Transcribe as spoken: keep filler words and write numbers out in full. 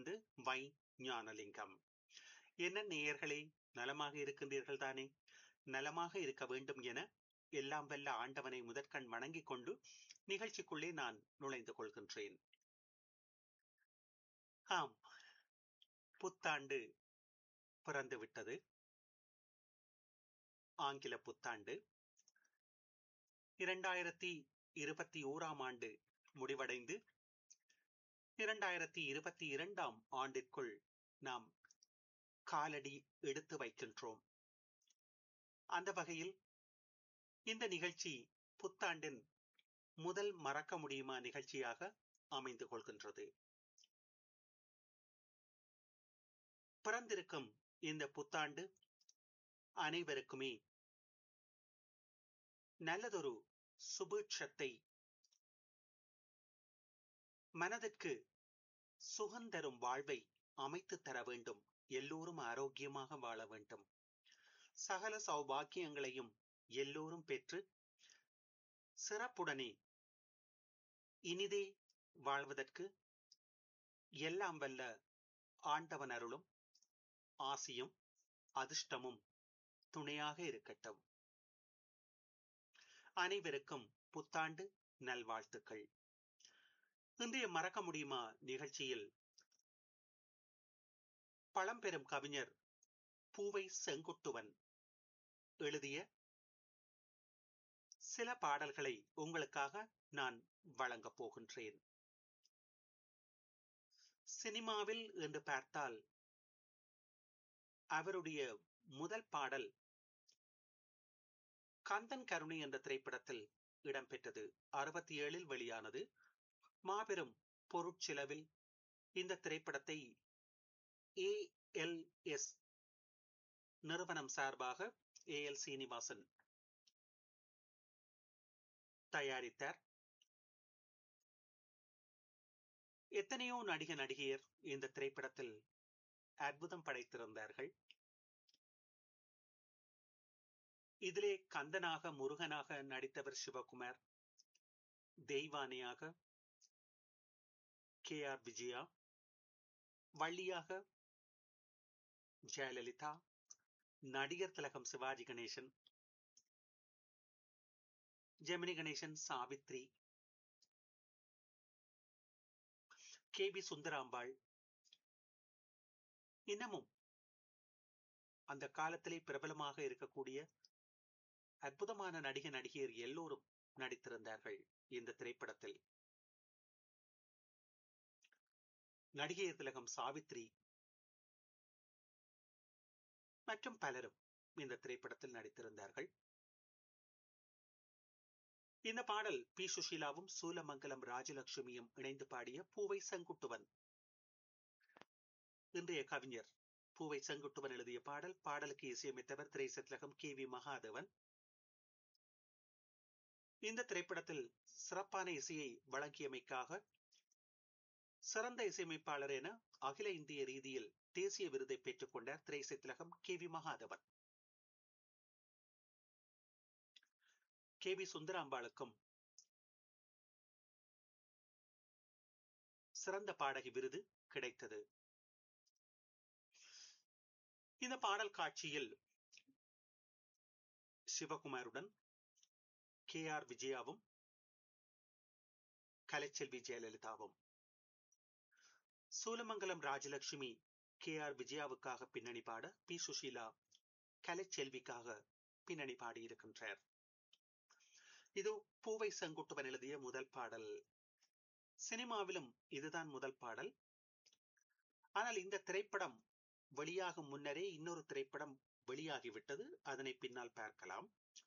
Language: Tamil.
இருந்து வை ஞானலிங்கம். என்ன நேயர்களே, நலமாக இருக்கின்றீர்கள் தானே? நலமாக இருக்க வேண்டும் என எல்லாம் வல்ல ஆண்டவனை முதற்கண் வணங்கிக் கொண்டு நிகழ்ச்சிக்குள்ளே நான் நுழைந்து கொள்கின்றேன். ஆம், புத்தாண்டு பிறந்து விட்டது. ஆங்கில புத்தாண்டு இரண்டாயிரத்தி இருபத்தி ஓராம் ஆண்டு முடிவடைந்து இரண்டாயிரத்தி இருபத்தி இரண்டாம் ஆண்டிற்குள் நாம் காலடி எடுத்து வைக்கின்றோம். அந்த வகையில் இந்த நிகழ்ச்சி புத்தாண்டின் முதல் மறக்க முடியுமா நிகழ்ச்சியாக அமைந்து கொள்கின்றது. பிறந்திருக்கும் இந்த புத்தாண்டு அனைவருக்குமே நல்லதொரு சுபீட்சத்தை, மனதிற்கு சுகந்தரும் வாழ்வை அமைத்து தர வேண்டும். எல்லோரும் ஆரோக்கியமாக வாழ வேண்டும். சகல சௌபாக்கியங்களையும் எல்லோரும் பெற்று சிறப்புடனே இனிதே வாழ்வதற்கு எல்லாம் வல்ல ஆண்டவன் அருளும் ஆசியும் அதிர்ஷ்டமும் துணையாக இருக்கட்டும். அனைவருக்கும் புத்தாண்டு நல்வாழ்த்துக்கள். இன்றைய மறக்க முடியுமா நிகழ்ச்சியில் பழம்பெரும் கவிஞர் பூவை செங்குட்டுவன் எழுதிய சில பாடல்களை உங்களுக்காக நான் வழங்கப் போகின்றேன். சினிமாவில் என்று பார்த்தால் அவருடைய முதல் பாடல் கந்தன் கருணை என்ற திரைப்படத்தில் இடம்பெற்றது. அறுபத்தி ஏழில் வெளியானது. மாபெரும் பொருட்செலவில் இந்த திரைப்படத்தை ஏ எல் எஸ் நிறுவனம் சார்பாக ஏ எல் சீனிவாசன் தயாரித்தார். எத்தனையோ நடிக நடிகையர் இந்த திரைப்படத்தில் அற்புதம் படைத்திருந்தார்கள். இதிலே கந்தனாக முருகனாக நடித்தவர் சிவகுமார், தெய்வானியாக கே ஆர் விஜயா, வள்ளியாக ஜெயலலிதா, நடிகர் திலகம் சிவாஜி கணேசன், ஜெமினி கணேசன் சாவித்ரி, கே பி சுந்தராம்பாள், இன்னமும் அந்த காலத்திலே பிரபலமாக இருக்கக்கூடிய அற்புதமான நடிக நடிகையர் எல்லோரும் நடித்திருந்தார்கள் இந்த திரைப்படத்தில். நடிகையர் திலகம் சாவித்ரி மற்றும் பலரும் இந்த திரைப்படத்தில் நடித்திருந்தார்கள். இந்த பாடல் பி சுஷீலாவும் சூலமங்கலம் ராஜலட்சுமியும் இணைந்து பாடிய பூவை செங்குட்டுவன், இன்றைய கவிஞர் பூவை செங்குட்டுவன் எழுதிய பாடல். பாடலுக்கு இசையமைத்தவர் திரைசத்லகம் கே வி மகாதேவன். இந்த திரைப்படத்தில் சிறப்பான இசையை வழங்கியமைக்காக சிறந்த இசையமைப்பாளர் என அகில இந்திய ரீதியில் தேசிய விருதை பெற்றுக் கொண்டார் திரைசத்லகம் K V Mahadevan. K V சுந்தராம்பாளுக்கும் சிறந்த பாடகி விருது கிடைத்தது. இந்த பாடல் காட்சியில் சிவகுமாருடன் K R விஜயாவும் Kalaiselvi ஜெயலலிதாவும், Soolamangalam Rajalakshmi K R விஜயாவுக்காக பின்னணி பாட, பி சுஷீலா கலைச்செல்விக்காக பின்னணி பாடியிருக்கின்றார். இது பூவை செங்குட்டுவன் எழுதிய முதல் பாடல். சினிமாவிலும் இதுதான் முதல் பாடல். ஆனால் இந்த திரைப்படம் வெளியாகும் முன்னரே இன்னொரு திரைப்படம் வெளியாகிவிட்டது. அதனை பின்னால் பார்க்கலாம்.